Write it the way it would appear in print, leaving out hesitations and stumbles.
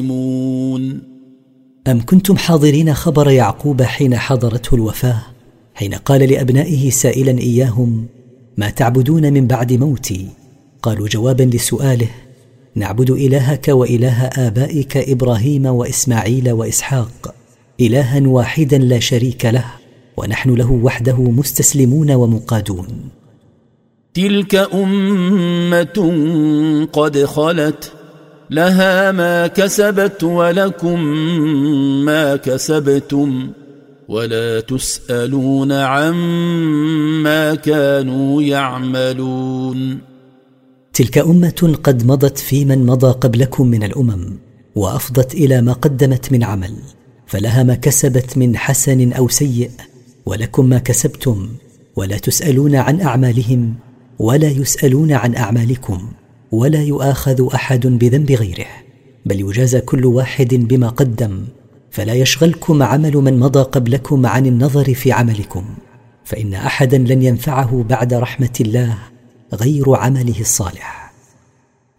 أم كنتم حاضرين خبر يعقوب حين حضرته الوفاة، حين قال لأبنائه سائلا إياهم: ما تعبدون من بعد موتي؟ قالوا جوابا لسؤاله: نعبد إلهك وإله آبائك إبراهيم وإسماعيل وإسحاق، إلها واحدا لا شريك له، ونحن له وحده مستسلمون ومقادون. تلك أمة قد خلت لها ما كسبت ولكم ما كسبتم ولا تسألون عما كانوا يعملون. تلك أمة قد مضت في من مضى قبلكم من الأمم، وأفضت إلى ما قدمت من عمل، فلها ما كسبت من حسن أو سيء، ولكم ما كسبتم، ولا تسألون عن أعمالهم ولا يسألون عن أعمالكم، ولا يؤاخذ أحد بذنب غيره، بل يجازى كل واحد بما قدم. فلا يشغلكم عمل من مضى قبلكم عن النظر في عملكم، فإن أحدا لن ينفعه بعد رحمة الله غير عمله الصالح.